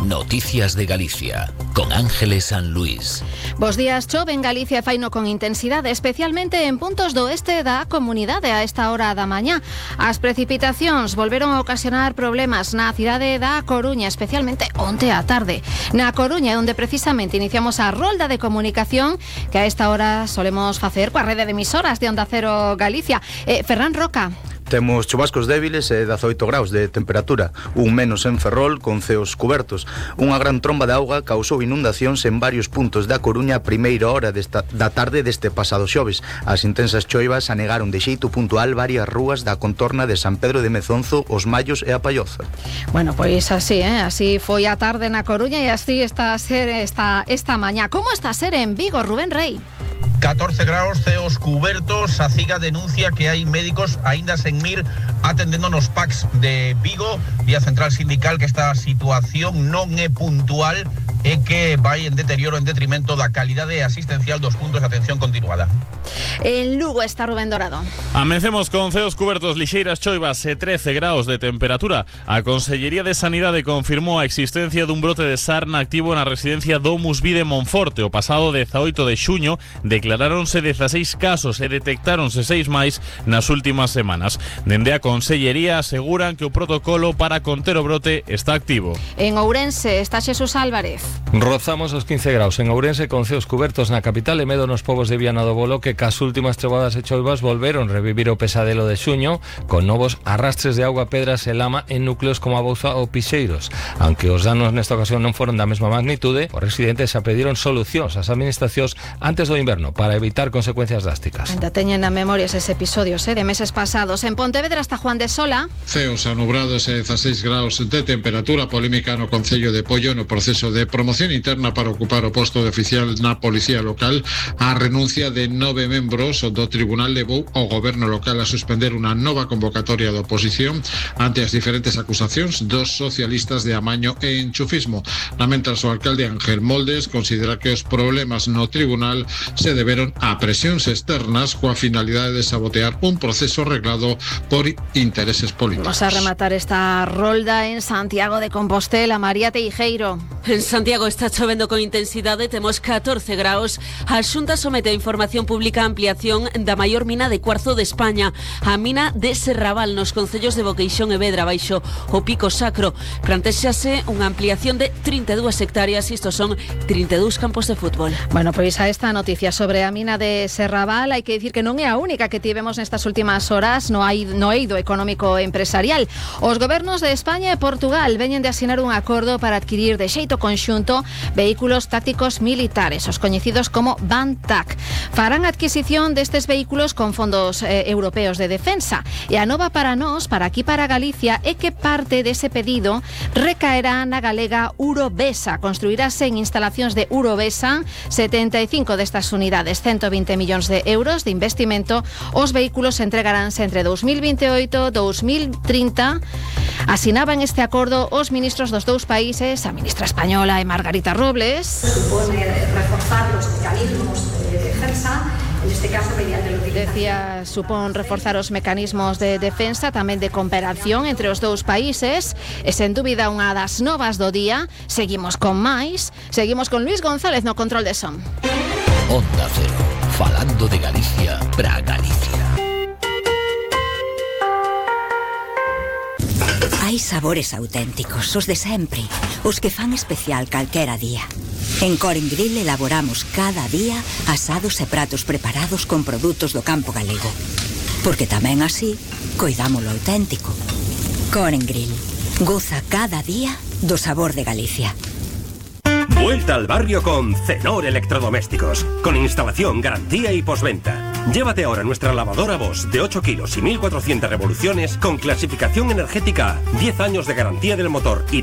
Noticias de Galicia, con Ángeles San Luis. Bos días, chove en Galicia e faino con intensidade, especialmente en puntos do oeste da comunidade a esta hora da mañá. As precipitacións volveron a ocasionar problemas na cidade da Coruña, especialmente onte á tarde. Na Coruña, onde precisamente iniciamos a rolda de comunicación que a esta hora solemos facer coa rede de emisoras de Onda Cero Galicia. Ferran Roca. Temos chubascos débiles e 18 graus de temperatura, un menos en Ferrol con ceos cubertos. Unha gran tromba de auga causou inundacións en varios puntos da Coruña a primeira hora da tarde deste pasado xoves. As intensas choivas anegaron de xeito puntual varias rúas da contorna de San Pedro de Mezonzo, Os Mallos e a Palloza. Bueno, pois así, así foi a tarde na Coruña e así está a ser esta mañá. Como está a ser en Vigo, Rubén Rey? 14 graus, ceos cubertos. A CIGA denuncia que hai médicos aínda sen mir atendendo nos PACs de Vigo. Vía Central Sindical que esta situación non é puntual e que vai en deterioro en detrimento da calidade asistencial dos puntos de atención continuada. En Lugo está Rubén Dorado. Amencemos con ceos cubertos, lixeiras choivas e 13 graus de temperatura. A Consellería de Sanidade confirmou a existencia dun brote de sarna activo na residencia Domus Vide Monforte. O pasado 18 de xuño declaráronse 16 casos e detectáronse 6 máis nas últimas semanas. Dende a Consellería aseguran que o protocolo para conter o brote está activo. En Ourense está Xesús Álvarez. Rozamos os 15 graus en Ourense con ceos cubertos na capital e medo nos povos de Viana do Bolo que cas últimas trovadas e choivas volveron revivir o pesadelo de xuño con novos arrastres de auga, pedras e lama en núcleos como a Bouza ou Pixeiros. Aunque os danos nesta ocasión non foron da mesma magnitude, os residentes xa pediron solucións ás administracións antes do inverno para evitar consecuencias drásticas. Ainda teñen na memoria eses episodios de meses pasados. En Pontevedra está Juan de Sola. Ceos anubrados e 16 graus de temperatura. Polémica no Concello de Pollo no proceso de promoción interna para ocupar o posto de oficial na Policía Local. A renuncia de 9 membros do Tribunal levou ao Goberno local a suspender unha nova convocatoria de oposición ante as diferentes acusacións dos socialistas de amaño e enchufismo. Lamentas o alcalde Ángel Moldes considera que os problemas no tribunal se deberon a presións externas coa finalidade de sabotear un proceso reglado por intereses políticos. Vamos a rematar esta rolda en Santiago de Compostela. María Teijeiro. En Santiago está chovendo con intensidade, temos 14 graus. A Xunta somete a información pública a ampliación da maior mina de cuarzo de España, a mina de Serrabal, nos concellos de Boqueixón e Vedra, baixo o Pico Sacro. Plantéxase unha ampliación de 32 hectáreas, isto son 32 campos de fútbol. Bueno, pois a esta noticia sobre a mina de Serrabal hai que dicir que non é a única que tivemos nestas últimas horas no eido económico empresarial. Os gobernos de España e Portugal veñen de asinar un acordo para adquirir de xeito conxunto vehículos tácticos militares, os coñecidos como Van-TAC. Farán adquisición destes vehículos con fondos europeos de defensa. E a nova para nós, para aquí para Galicia, é que parte dese pedido recaerá na galega Urovesa. Construirase en instalacións de Urovesa 75 destas unidades, 120 millóns de euros de investimento. Os vehículos entregaránse entre 2028 e 2030. Asinaban este acordo os ministros dos dous países, a ministra española Margarita Robles. Supone reforzar los mecanismos de defensa, en este caso mediante lo que decía, supón reforzar os mecanismos de defensa, tamén de cooperación entre os dous países. E sen dúbida unha das novas do día. Seguimos con máis. Seguimos con Luis González no control de son. Onda Cero, falando de Galicia para Galicia. Hai sabores auténticos, os de sempre, os que fan especial calquera día. En Coren Grill elaboramos cada día asados e pratos preparados con produtos do campo galego. Porque tamén así, coidamos lo auténtico. Coren Grill, goza cada día do sabor de Galicia. Vuelta al barrio con Cenor Electrodomésticos, con instalación, garantía y postventa. Llévate ahora nuestra lavadora Bosch de 8 kilos y 1400 revoluciones con clasificación energética, 10 años de garantía del motor y